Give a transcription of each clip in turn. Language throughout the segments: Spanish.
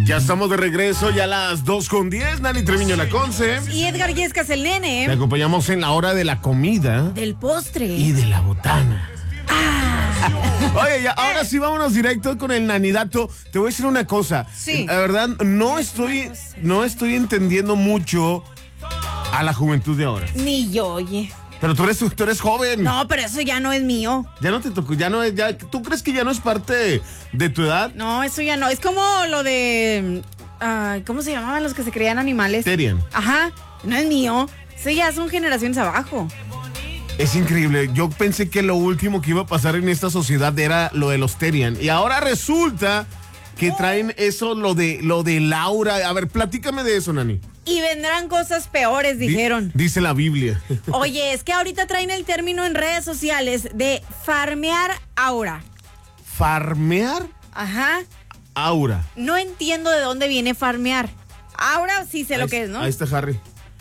Ya estamos de regreso, ya a las 2:10, Nani Treviño la Conce. Y Edgar Yescas, el nene. Te acompañamos en la hora de la comida. Del postre. Y de la botana. Oye, ya, ahora sí vámonos directo con el nanidato. Te voy a decir una cosa. Sí. La verdad, no estoy entendiendo mucho a la juventud de ahora. Ni yo, oye. Pero tú eres joven. No, pero eso ya no es mío. Ya no te tocó, ¿tú crees que ya no es parte de tu edad? No, eso ya no. Es como lo de... ¿cómo se llamaban los que se creían animales? Terian. Ajá, no es mío. Eso ya son generaciones abajo. Es increíble. Yo pensé que lo último que iba a pasar en esta sociedad era lo de los Terian. Y ahora resulta que traen eso, lo de Laura. A ver, platícame de eso, Nani. Y vendrán cosas peores, dijeron. Dice la Biblia. Oye, es que ahorita traen el término en redes sociales de farmear aura. ¿Farmear? Ajá. Aura. No entiendo de dónde viene farmear. Aura sí sé lo que es, ¿no? Ahí está Harry.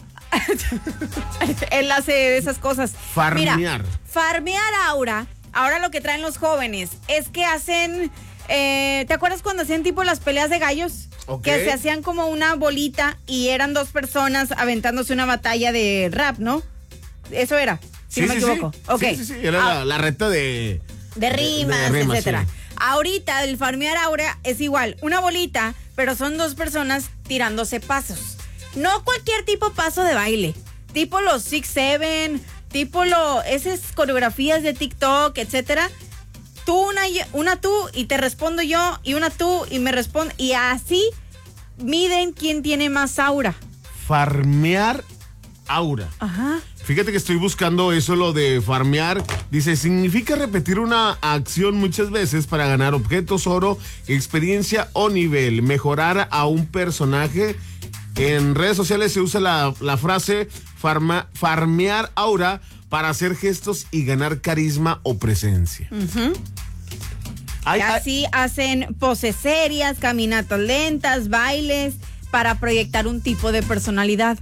Él hace esas cosas. Farmear. Mira, farmear aura. Ahora lo que traen los jóvenes es que hacen... ¿te acuerdas cuando hacían tipo las peleas de gallos? Okay. Que se hacían como una bolita y eran dos personas aventándose una batalla de rap, ¿no? Eso era, si no me equivoco. Sí. Okay. Sí. Era la reta de rimas, de etcétera. Sí. Ahorita el farmear aura es igual, una bolita, pero son dos personas tirándose pasos. No cualquier tipo paso de baile, tipo los 6-7, tipo esas coreografías de TikTok, etcétera. Tú una tú y te respondo yo, y una tú y me respondo, y así miden quién tiene más aura. Farmear aura. Ajá. Fíjate que estoy buscando eso, lo de farmear. Dice, significa repetir una acción muchas veces para ganar objetos, oro, experiencia o nivel, mejorar a un personaje. En redes sociales se usa la frase farmear aura para hacer gestos y ganar carisma o presencia. Uh-huh. Así hacen poses serias, caminatas lentas, bailes, para proyectar un tipo de personalidad.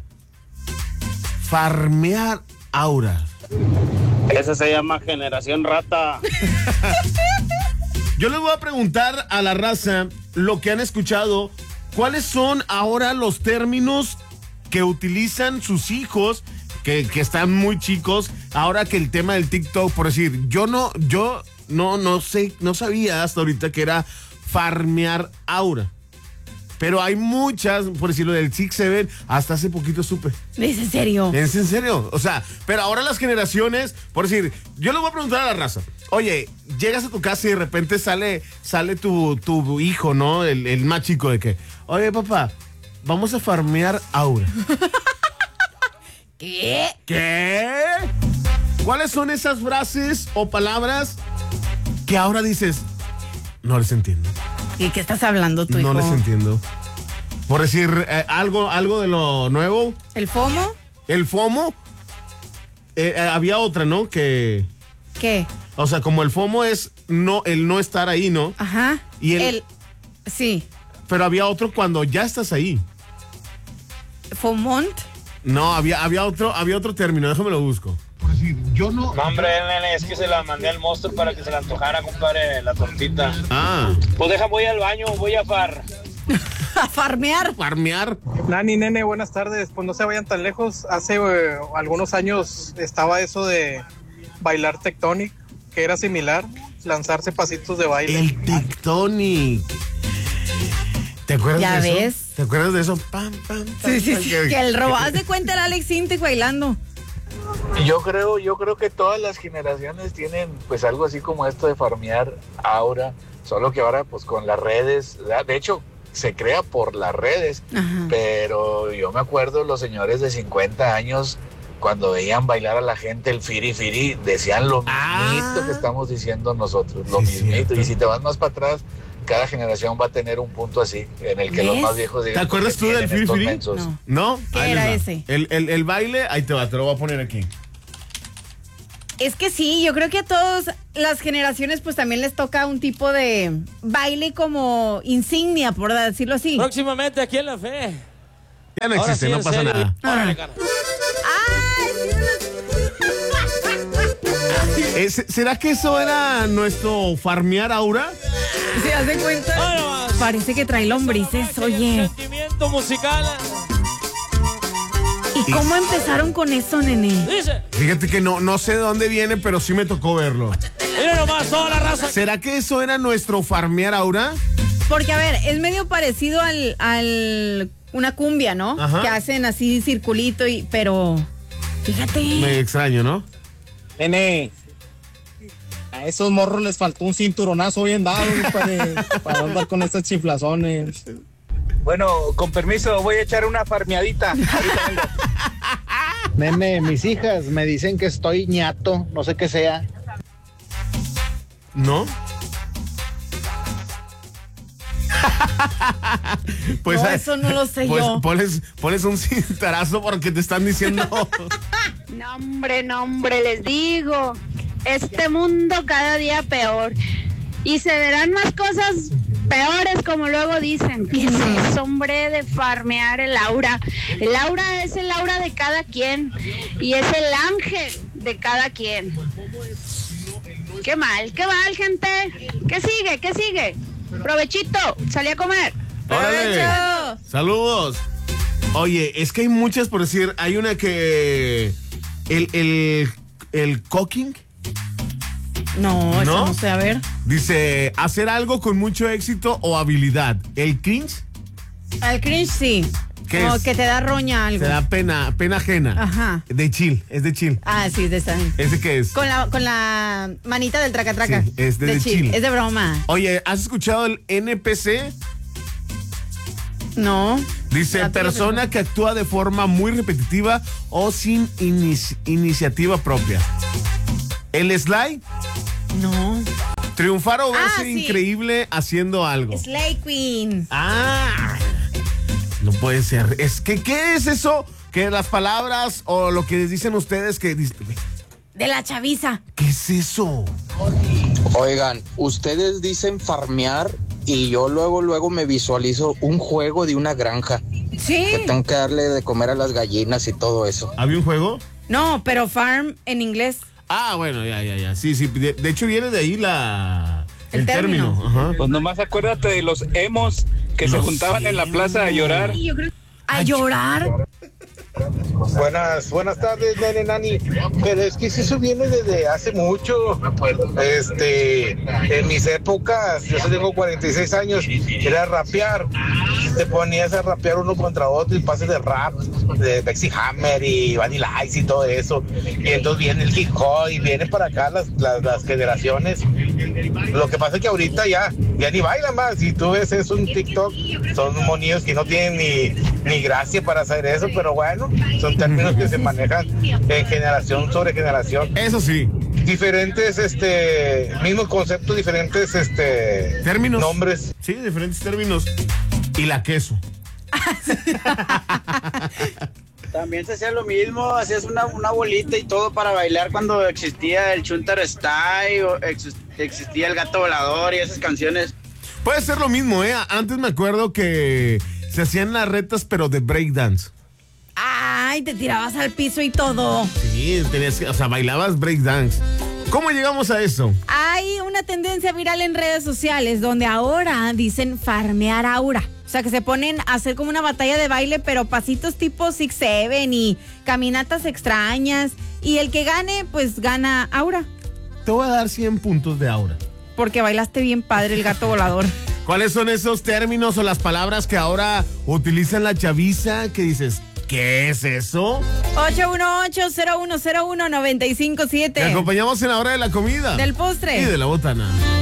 Farmear aura. Esa se llama generación rata. Yo les voy a preguntar a la raza lo que han escuchado. ¿Cuáles son ahora los términos que utilizan sus hijos que están muy chicos? Ahora que el tema del TikTok, por decir, yo no sé, no sabía hasta ahorita que era farmear aura. Pero hay muchas, por decirlo del 6-7, hasta hace poquito supe. ¿Es en serio? ¿Es en serio? O sea, pero ahora las generaciones, por decir, yo le voy a preguntar a la raza. Oye, llegas a tu casa y de repente sale tu hijo, ¿no? El más chico de que, oye, papá, vamos a farmear aura. ¿Qué? ¿Qué? ¿Cuáles son esas frases o palabras que ahora dices, no les entiendo? ¿Y qué estás hablando tú, hijo? No les entiendo. Por decir algo de lo nuevo. ¿El FOMO? El FOMO. Había otra, ¿no? Que... ¿Qué? O sea, como el FOMO es el no estar ahí, ¿no? Ajá. Y sí. Pero había otro cuando ya estás ahí. ¿FOMONT? No, había otro término, déjame lo busco. Por decir, yo no... No, hombre, nene, es que se la mandé al monstruo para que se la antojara, compadre, la tortita. Ah. Pues voy al baño, voy a ¿A farmear? Farmear. Nani, nene, buenas tardes. Pues no se vayan tan lejos. Hace algunos años estaba eso de bailar tectonic, que era similar, lanzarse pasitos de baile. El tectonic. ¿Te acuerdas ¿Ya de eso? ves? ¿Te acuerdas de eso? Pam, pam, pam. Sí. Que el robaz de cuenta el Alex Intec bailando. Yo creo que todas las generaciones tienen pues algo así como esto de farmear aura, solo que ahora pues con las redes, de hecho se crea por las redes. Ajá. Pero yo me acuerdo los señores de 50 años cuando veían bailar a la gente el firi firi, decían lo mismito que estamos diciendo nosotros, lo mismito. Y si te vas más para atrás, cada generación va a tener un punto así, en el que los más viejos digan... ¿Te acuerdas tú del firi firi? No. ¿Qué era ese? El baile, ahí te lo voy a poner aquí. Es que sí, yo creo que a todas las generaciones pues también les toca un tipo de baile como insignia, por decirlo así. Próximamente aquí en La Fe. Ya no existe, sí, no pasa nada. Órale, cara. ¿Será que eso era nuestro farmear aura? ¿Se hace cuenta? Parece que trae lombrices, oye. Sentimiento musical. ¿Y cómo empezaron con eso, nene? Dice. Fíjate que no sé de dónde viene, pero sí me tocó verlo. Mira nomás toda la raza. ¿Será que eso era nuestro farmear aura? Porque, a ver, es medio parecido al una cumbia, ¿no? Ajá. Que hacen así circulito, pero fíjate. Me extraño, ¿no? Nene, a esos morros les faltó un cinturonazo bien dado para andar con estas chiflazones. Bueno, con permiso, voy a echar una farmeadita. Ahorita vengo. Nene, mis hijas me dicen que estoy ñato, no sé qué sea. ¿No? Pues, No, eso no lo sé pues, yo. Pones un cintarazo porque te están diciendo. No, hombre, les digo, este mundo cada día peor. Y se verán más cosas peores, como luego dicen. ¿Qué es eso, hombre, de farmear el aura? El aura es el aura de cada quien y es el ángel de cada quien. Qué mal, gente. ¿Qué sigue? Provechito, salí a comer. ¡Órale! ¡Provecho! ¡Saludos! Oye, es que hay muchas por decir. Hay una que. El cooking. No, eso no sé, a ver. Dice, hacer algo con mucho éxito o habilidad. ¿El cringe? El cringe sí. ¿Qué Como es? que te da roña algo. Te da pena ajena. Ajá. De chill, es de chill. Ah, sí, de esa. ¿Ese qué es? Con la manita del traca-traca. Sí, es de chill. Es de broma. Oye, ¿has escuchado el NPC? No. Dice, La tuya, persona que actúa de forma muy repetitiva o sin iniciativa propia. El Sly, No. triunfar o verse sí. increíble haciendo algo. Slay Queen. Ah, no puede ser. Es que, ¿qué es eso? Que las palabras o lo que dicen ustedes que... De la chaviza. ¿Qué es eso? Oigan, ustedes dicen farmear y yo luego me visualizo un juego de una granja. Sí. Que tengo que darle de comer a las gallinas y todo eso. ¿Había un juego? No, pero farm en inglés. Ah, bueno, ya. Sí. De hecho viene de ahí el término. Ajá. Pues nomás acuérdate de los emos que se juntaban en la plaza a llorar. ¿A llorar? Buenas tardes, nene, nani. Pero es que si eso viene desde hace mucho. En mis épocas, yo tengo 46 años, era rapear. Te ponías a rapear uno contra otro y pases de rap, de Bexy Hammer y Vanilla Ice y todo eso. Y entonces viene el hip hop y vienen para acá las generaciones. Lo que pasa es que ahorita ya ni bailan más. Si tú ves eso en TikTok, son monillos que no tienen ni gracia para hacer eso, pero bueno, son términos que se manejan en generación sobre generación. Eso sí. Diferentes, mismos conceptos, diferentes, Términos. nombres. Sí, diferentes términos. Y la queso. También se hacía lo mismo, hacías una bolita y todo para bailar cuando existía el Chuntar Style, o existía el Gato Volador y esas canciones. Puede ser lo mismo, ¿eh? Antes me acuerdo que se hacían las retas, pero de breakdance. Ay, te tirabas al piso y todo. Sí, bailabas breakdance. ¿Cómo llegamos a eso? Hay una tendencia viral en redes sociales donde ahora dicen farmear aura. O sea, que se ponen a hacer como una batalla de baile, pero pasitos tipo 6-7 y caminatas extrañas. Y el que gane, pues gana aura. Te voy a dar 100 puntos de aura. Porque bailaste bien padre el gato volador. ¿Cuáles son esos términos o las palabras que ahora utilizan la chaviza? Que dices, ¿qué es eso? 818-0101-957. Te acompañamos en la hora de la comida. Del postre. Y de la botana.